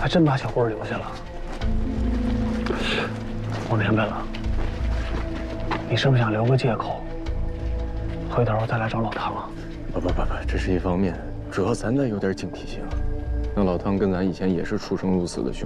还真把小棍留下了。我明白了，你是不是想留个借口，回头再来找老汤啊？ 不，这是一方面，主要咱得有点警惕性。那老汤跟咱以前也是出生入死的兄